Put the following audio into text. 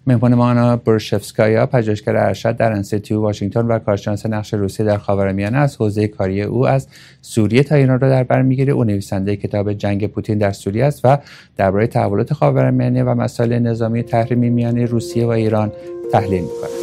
مهمان ما آنا بروشفسکایا، پژوهشگر ارشد در انستیتیوت واشنگتن و کارشناس نقش روسیه در خاورمیانه از حوزه کاری او از سوریه تا ایران را در بر می‌گیرد. او نویسنده کتاب جنگ پوتین در سوریه است و درباره تحولات خاورمیانه و مسائل نظامی تحریمی میان روسیه و ایران تحلیل می‌کند.